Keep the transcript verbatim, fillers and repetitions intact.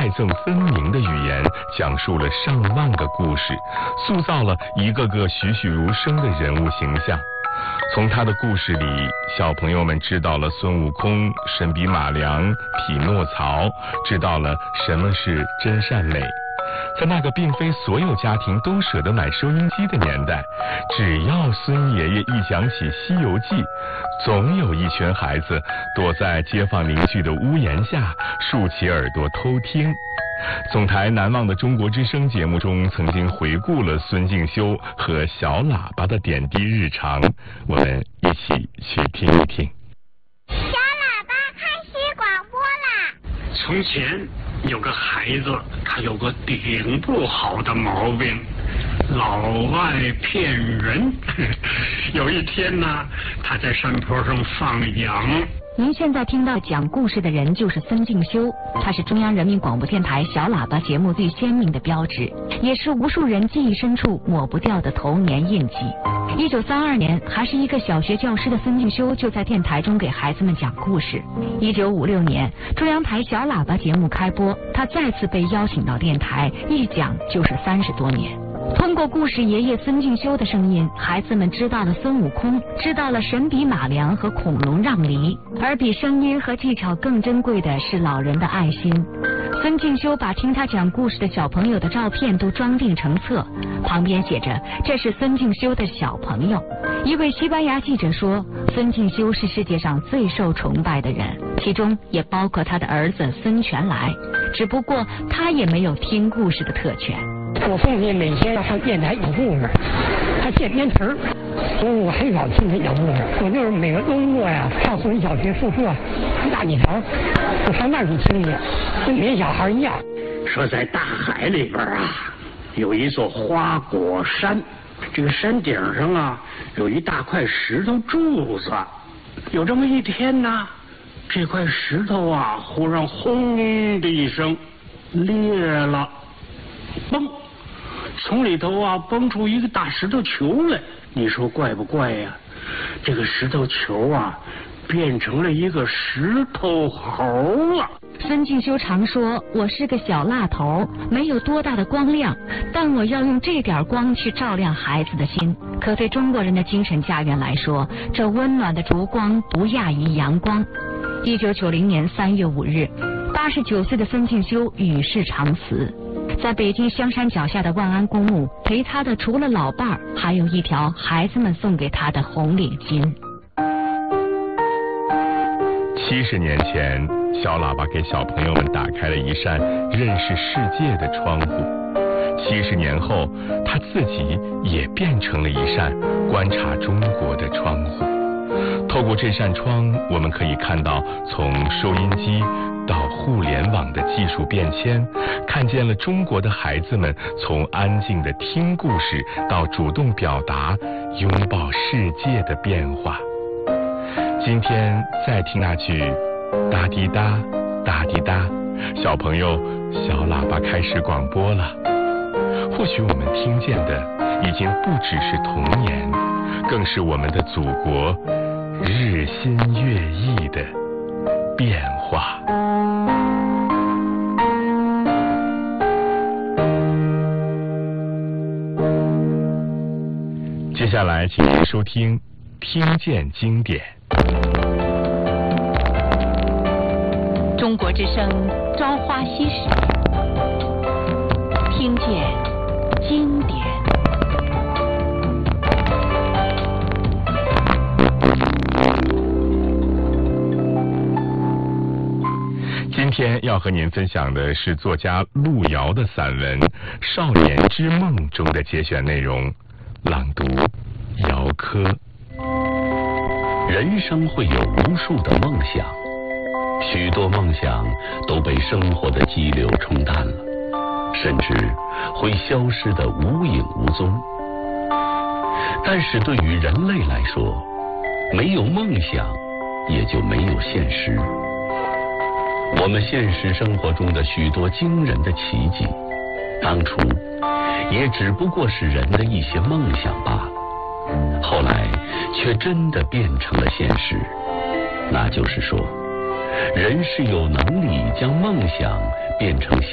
带赠分明的语言，讲述了上万个故事，塑造了一个个栩栩如生的人物形象。从他的故事里，小朋友们知道了孙悟空、神笔马良、匹诺曹，知道了什么是真善美。在那个并非所有家庭都舍得买收音机的年代，只要孙爷爷一讲起《西游记》，总有一群孩子躲在街坊邻居的屋檐下，竖起耳朵偷听。总台难忘的中国之声节目中曾经回顾了孙敬修和小喇叭的点滴日常，我们一起去听一听。 小喇叭开始广播啦！ 从前有个孩子，他有个顶不好的毛病，老爱骗人。有一天呢，他在山坡上放羊。 您现在听到讲故事的人就是孙敬修，他是中央人民广播电台小喇叭节目最鲜明的标志，也是无数人记忆深处抹不掉的童年印记。一九三二年，还是一个小学教师的孙敬修就在电台中给孩子们讲故事。一九五六年，中央台小喇叭节目开播，他再次被邀请到电台，一讲就是三十多年。通过故事爷爷孙敬修的声音，孩子们知道了孙悟空，知道了神笔马良和孔融让梨，而比声音和技巧更珍贵的是老人的爱心。孙敬修把听他讲故事的小朋友的照片都装订成册，旁边写着这是孙敬修的小朋友。一位西班牙记者说，孙敬修是世界上最受崇拜的人，其中也包括他的儿子孙权来，只不过他也没有听故事的特权。 我父亲每天要上电台讲故事，他写编词儿，所以我很少听他讲故事。我就是每个周末呀，上村小学宿舍大礼堂，我上那儿去听去，跟别小孩一样。 说在大海里边啊，有一座花果山，这个山顶上啊有一大块石头柱子。有这么一天呢，这块石头啊忽然轰的一声裂了，嘣！从里头啊蹦出一个大石头球来，你说怪不怪呀？这个石头球啊变成了一个石头猴了。 孙敬修常说，我是个小蜡头，没有多大的光亮，但我要用这点光去照亮孩子的心。可对中国人的精神家园来说，这温暖的烛光不亚于阳光。一九九零年三月五日，八十九岁的孙敬修与世长辞。在北京香山脚下的万安公墓，陪他的除了老伴儿，还有一条孩子们送给他的红领巾。 七十年前，小喇叭给小朋友们打开了一扇认识世界的窗户。七十年后，他自己也变成了一扇观察中国的窗户。透过这扇窗，我们可以看到从收音机到互联网的技术变迁，看见了中国的孩子们从安静的听故事到主动表达、拥抱世界的变化。今天再听那句哒滴哒哒滴哒，小朋友，小喇叭开始广播了。或许我们听见的已经不只是童年，更是我们的祖国日新月异的变化。接下来请您收听听见经典。 中国之声朝花夕拾，听见经典。 今天要和您分享的是作家路遥的散文《少年之梦》中的节选内容，朗读姚科。 人生会有无数的梦想，许多梦想都被生活的激流冲淡了，甚至会消失得无影无踪。但是对于人类来说，没有梦想也就没有现实。我们现实生活中的许多惊人的奇迹，当初也只不过是人的一些梦想罢了，后来却真的变成了现实。那就是说，人是有能力将梦想变成